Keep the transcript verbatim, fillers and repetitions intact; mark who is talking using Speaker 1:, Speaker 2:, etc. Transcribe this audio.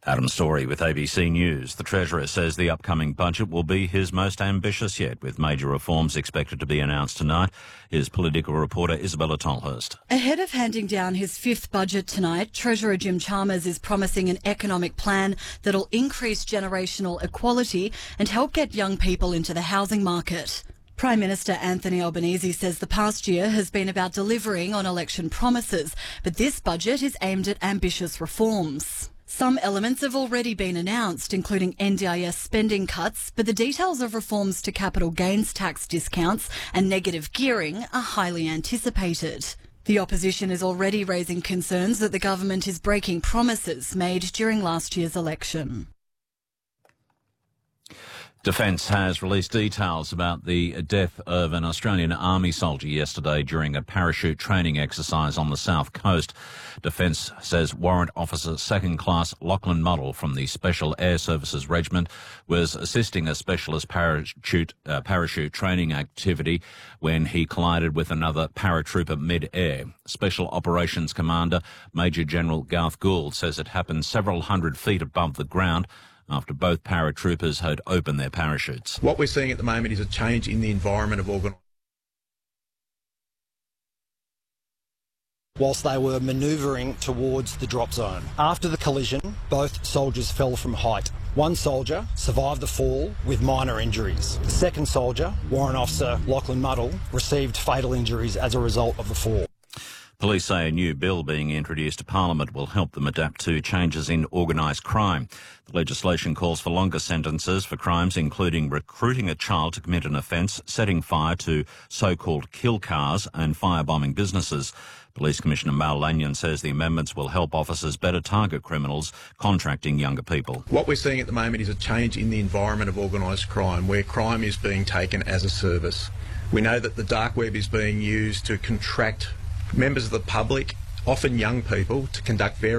Speaker 1: Adam Story with A B C News. The Treasurer says the upcoming budget will be his most ambitious yet, with major reforms expected to be announced tonight. Here's political reporter Isabella Tolhurst.
Speaker 2: Ahead of handing down his fifth budget tonight, Treasurer Jim Chalmers is promising an economic plan that'll increase generational equality and help get young people into the housing market. Prime Minister Anthony Albanese says the past year has been about delivering on election promises, but this budget is aimed at ambitious reforms. Some elements have already been announced, including N D I S spending cuts, but the details of reforms to capital gains tax discounts and negative gearing are highly anticipated. The opposition is already raising concerns that the government is breaking promises made during last year's election.
Speaker 1: Defence has released details about the death of an Australian Army soldier yesterday during a parachute training exercise on the south coast. Defence says Warrant Officer Second Class Lachlan Muddle from the Special Air Services Regiment was assisting a specialist parachute, uh, parachute training activity when he collided with another paratrooper mid-air. Special Operations Commander Major General Garth Gould says it happened several hundred feet above the ground after both paratroopers had opened their parachutes.
Speaker 3: What we're seeing at the moment is a change in the environment of organisation.
Speaker 4: Whilst they were manoeuvring towards the drop zone. After the collision, both soldiers fell from height. One soldier survived the fall with minor injuries. The second soldier, Warrant Officer Lachlan Muddle, received fatal injuries as a result of the fall.
Speaker 1: Police say a new bill being introduced to Parliament will help them adapt to changes in organised crime. The legislation calls for longer sentences for crimes including recruiting a child to commit an offence, setting fire to so-called kill cars and firebombing businesses. Police Commissioner Mal Lanyon says the amendments will help officers better target criminals contracting younger people.
Speaker 3: What we're seeing at the moment is a change in the environment of organised crime, where crime is being taken as a service. We know that the dark web is being used to contract members of the public, often young people, to conduct various